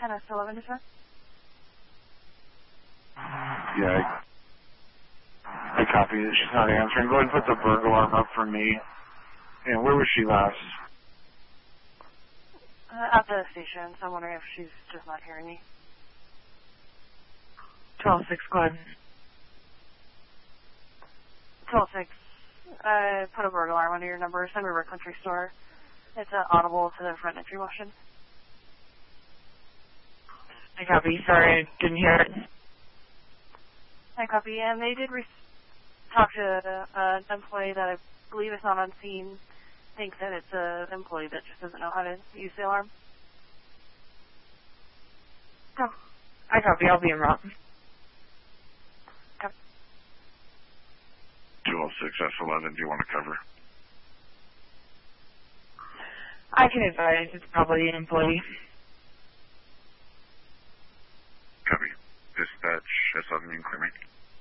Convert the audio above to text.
10S11 dispatch. Yeah, I copy that she's not answering. Go ahead and put the burglar alarm up for me. And where was she last? At the station, so I'm wondering if she's just not hearing me. 12-6, go ahead. 12-6. Put a burglar alarm under your number. Send River Country Store. It's audible to the front entry motion. I copy. Sorry, I didn't hear it. I copy. And they did talk to an employee that I believe is not on scene. Thinks that it's an employee that just doesn't know how to use the alarm. Oh, I copy. I'll be en route. 206S11, do you want to cover? I can advise. It's probably an employee. Copy. Dispatch S11, you can clear me.